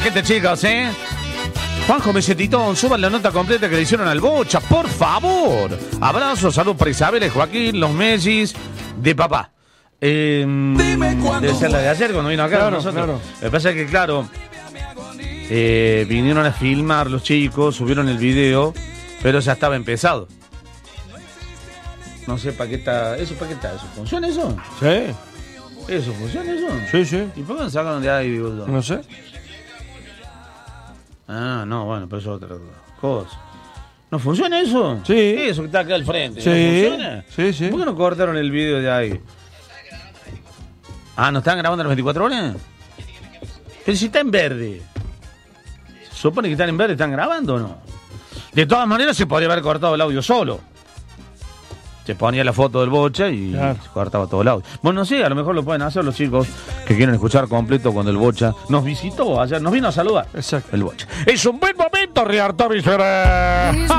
Gente, chicas, Juanjo Mesetitón, suban la nota completa que le hicieron al Bocha, por favor. Abrazos, saludos para Isabel, Joaquín, los Messis, de papá. Debe ser la de ayer cuando vino acá. Claro, nosotros. claro. Lo que pasa es que, claro, vinieron a filmar los chicos, subieron el video, pero ya estaba empezado. No sé para qué está. ¿Eso para qué está? ¿Eso funciona eso? Sí. ¿Eso funciona eso? Sí, sí. ¿Y por qué no sacan de ahí, digo yo? No sé. Ah, no, bueno, pero eso es otra cosa. ¿No funciona eso? Sí. Eso que está acá al frente. Sí. ¿No funciona? Sí, sí. ¿Por qué no cortaron el video de ahí? Ah, ¿no están grabando las 24 horas? Pero si está en verde. ¿Se supone que están en verde? ¿Están grabando o no? De todas maneras se podría haber cortado el audio solo. Se ponía la foto del Bocha y claro, se cortaba todo el audio. Bueno, no sé, a lo mejor lo pueden hacer los chicos que quieren escuchar completo cuando el Bocha nos visitó ayer, nos vino a saludar. Exacto. El Bocha. Es un buen momento, Riarto Visera.